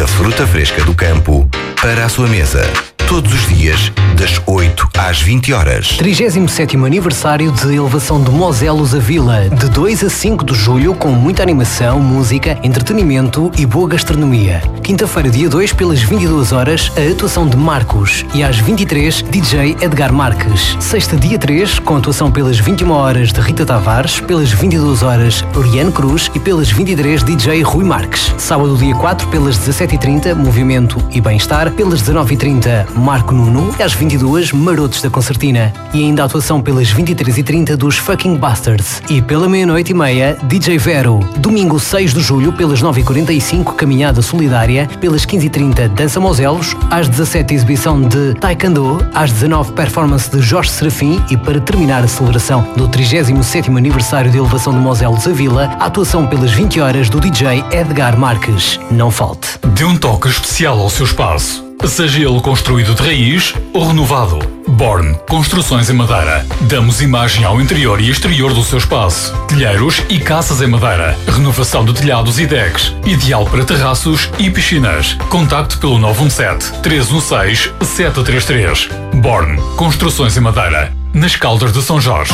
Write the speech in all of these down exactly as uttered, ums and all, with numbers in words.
A fruta fresca do campo para a sua mesa. Todos os dias, das oito às vinte horas. trigésimo sétimo aniversário de elevação de Moselos a Vila, de dois a cinco de julho, com muita animação, música, entretenimento e boa gastronomia. Quinta-feira, dia dois, pelas vinte e duas horas, a atuação de Marcos, e às vinte e três, D J Edgar Marques. Sexta, dia três, com atuação pelas vinte e uma horas de Rita Tavares, pelas vinte e duas horas, Oriane Cruz, e pelas vinte e três, D J Rui Marques. Sábado, dia quatro, pelas dezassete e trinta, Movimento e Bem-Estar, pelas dezenove e trinta, Marco Nuno, e às vinte e duas, Marotos da Concertina. E ainda a atuação pelas vinte e três e trinta dos Fucking Bastards. E pela meia-noite e meia, D J Vero. Domingo seis de julho, pelas nove e quarenta e cinco, Caminhada Solidária. Pelas quinze e trinta, Dança Moselos. Às dezassete, exibição de Taekwondo. Às dezanove, performance de Jorge Serafim. E para terminar a celebração do trigésimo sétimo aniversário de elevação de Moselos a Vila, a atuação pelas vinte horas do D J Edgar Marques. Não falte. Dê um toque especial ao seu espaço. Seja ele construído de raiz ou renovado. Born Construções em Madeira. Damos imagem ao interior e exterior do seu espaço. Telheiros e caças em madeira. Renovação de telhados e decks. Ideal para terraços e piscinas. Contacte pelo nove um sete, três um seis, sete três três. Born Construções em Madeira. Nas Caldas de São Jorge.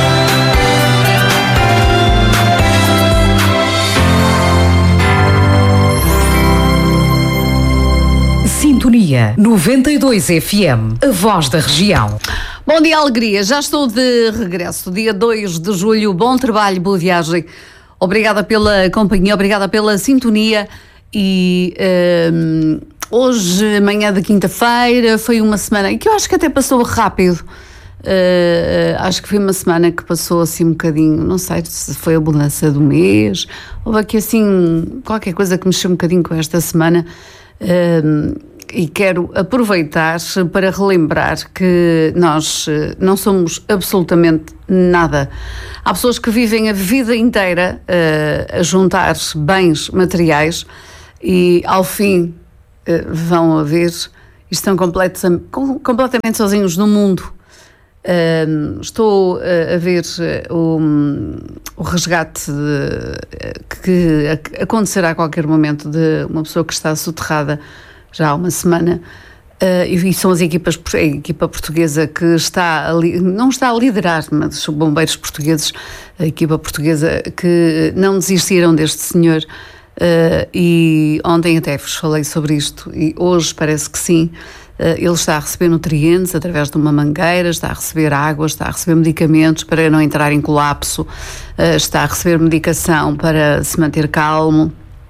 Sintonia noventa e dois F M, a voz da região. Bom dia, alegria. Já estou de regresso. Dia dois de julho. Bom trabalho, boa viagem. Obrigada pela companhia, obrigada pela sintonia. E um, hoje, manhã de quinta-feira, foi uma semana que eu acho que até passou rápido. Uh, acho que foi uma semana que passou assim um bocadinho, não sei se foi a mudança do mês, houve aqui assim qualquer coisa que mexeu um bocadinho com esta semana. Uh, E quero aproveitar para relembrar que nós não somos absolutamente nada. Há pessoas que vivem a vida inteira uh, a juntar bens materiais e ao fim uh, vão a ver e estão complet- completamente sozinhos no mundo. Uh, estou uh, a ver uh, o, o resgate de, que acontecerá a qualquer momento de uma pessoa que está soterrada já há uma semana, uh, e são as equipas, a equipa portuguesa que está a li, não está a liderar, mas os bombeiros portugueses, a equipa portuguesa que não desistiram deste senhor, uh, e ontem até vos falei sobre isto, e hoje parece que sim, uh, ele está a receber nutrientes através de uma mangueira, está a receber água, está a receber medicamentos para não entrar em colapso, uh, está a receber medicação para se manter calmo.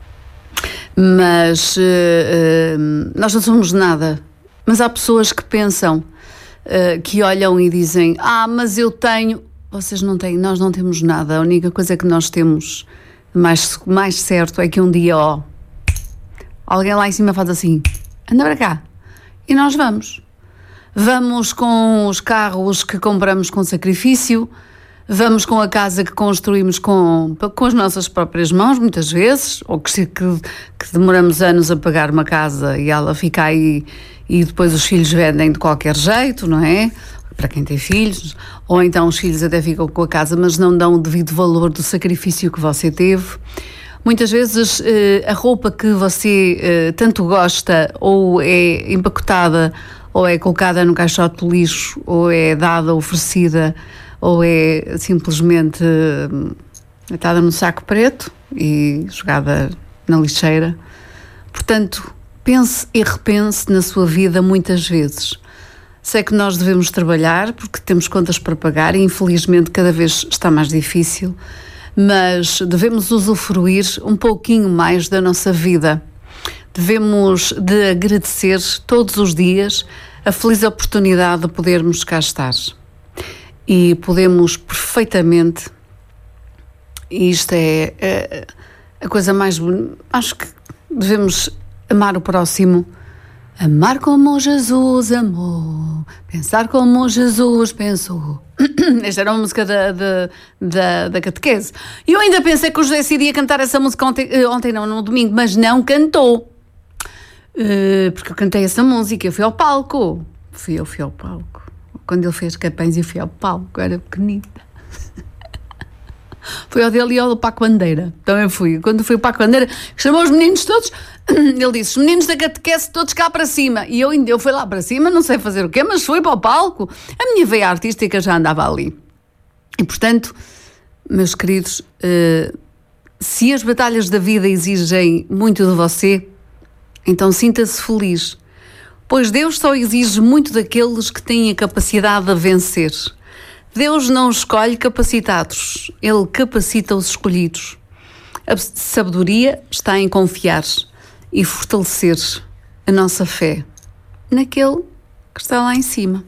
Mas uh, uh, nós não somos nada. Mas há pessoas que pensam, uh, que olham e dizem: ah, mas eu tenho. Vocês não têm, nós não temos nada. A única coisa que nós temos mais, mais certo é que um dia, ó, alguém lá em cima faz assim: anda para cá. E nós vamos. Vamos com os carros que compramos com sacrifício. Vamos com a casa que construímos com, com as nossas próprias mãos, muitas vezes, ou que, que, que demoramos anos a pagar uma casa e ela fica aí e depois os filhos vendem de qualquer jeito, não é? Para quem tem filhos. Ou então os filhos até ficam com a casa, mas não dão o devido valor do sacrifício que você teve. Muitas vezes a roupa que você tanto gosta ou é empacotada, ou é colocada no caixote de lixo, ou é dada, oferecida, ou é simplesmente deitada no saco preto e jogada na lixeira. Portanto, pense e repense na sua vida muitas vezes. Sei que nós devemos trabalhar porque temos contas para pagar e infelizmente cada vez está mais difícil, mas devemos usufruir um pouquinho mais da nossa vida. Devemos de agradecer todos os dias a feliz oportunidade de podermos cá estar. E podemos perfeitamente, e isto é, é a coisa mais bonita, acho que devemos amar o próximo, amar como Jesus amou, pensar como Jesus pensou. Esta era uma música da, da, da, da catequese. E eu ainda pensei que o José Cid ia cantar essa música ontem, ontem não, no domingo, mas não cantou. Uh, porque eu cantei essa música, eu fui ao palco, fui eu fui ao palco. Quando ele fez Capães e fui ao palco, era pequenita. Fui ao dele e ao do Paco Bandeira, também fui. Quando fui ao Paco Bandeira, chamou os meninos todos, Ele disse, os meninos da catequese todos cá para cima. E eu ainda eu fui lá para cima, não sei fazer o quê, mas fui para o palco. A minha veia artística já andava ali. E, portanto, meus queridos, uh, se as batalhas da vida exigem muito de você, então sinta-se feliz. Pois Deus só exige muito daqueles que têm a capacidade de vencer. Deus não escolhe capacitados, Ele capacita os escolhidos. A sabedoria está em confiar e fortalecer a nossa fé naquele que está lá em cima.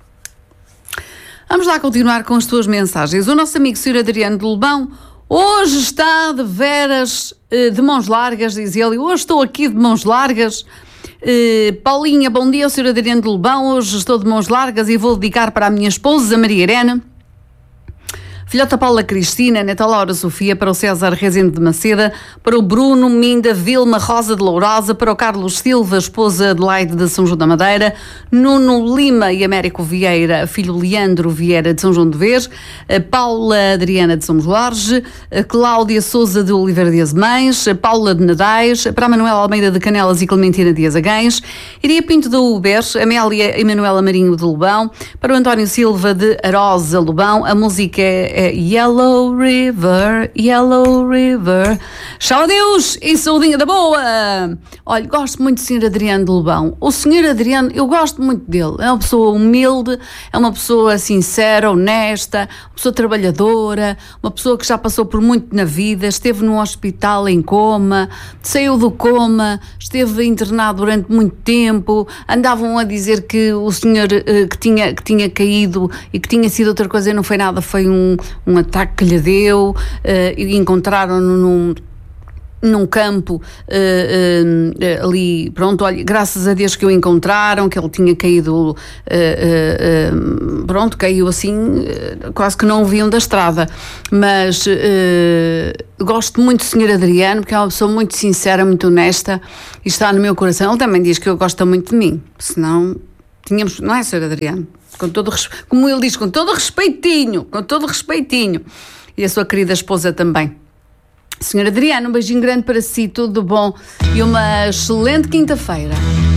Vamos lá continuar com as tuas mensagens. O nosso amigo senhor Adriano de Lobão hoje está de veras de mãos largas, diz ele. Hoje estou aqui de mãos largas. Uh, Paulinha, bom dia, senhor Adriano de Lobão. Hoje estou de mãos largas e vou dedicar para a minha esposa, Maria Irene, filhota Paula Cristina, neta Laura Sofia, para o César Rezende de Maceda, para o Bruno Minda Vilma Rosa de Lourosa, para o Carlos Silva, esposa Adelaide de São João da Madeira, Nuno Lima e Américo Vieira, filho Leandro Vieira de São João de Vez, Paula Adriana de São Jorge, Cláudia Souza de Oliveira de Azemães, Paula de Nadais, para a Manuela Almeida de Canelas e Clementina de Azagães, Iria Pinto de Uber, Amélia Emanuela Marinho de Lobão, para o António Silva de Arosa Lobão. A música é Yellow River, Yellow River. Tchau, adeus e saudinha da boa. Olha, gosto muito do senhor Adriano de Lobão. O senhor Adriano, eu gosto muito dele. É uma pessoa humilde, é uma pessoa sincera, honesta, uma pessoa trabalhadora, uma pessoa que já passou por muito na vida, esteve num hospital em coma, saiu do coma, esteve internado durante muito tempo. Andavam a dizer que o senhor uh, que, tinha, que tinha caído e que tinha sido outra coisa e não foi nada, foi um um ataque que lhe deu, uh, e encontraram-no num, num campo uh, uh, ali, pronto, olha, graças a Deus que o encontraram, que ele tinha caído, uh, uh, uh, pronto, caiu assim, uh, quase que não o viam da estrada, mas uh, gosto muito do senhor Adriano, porque é uma pessoa muito sincera, muito honesta, e está no meu coração. Ele também diz que eu gosto muito de mim, senão tínhamos, não é, senhor Adriano? Com todo, como ele diz, com todo respeitinho, com todo respeitinho. E a sua querida esposa também. senhor Adriano, um beijinho grande para si, tudo bom e uma excelente quinta-feira.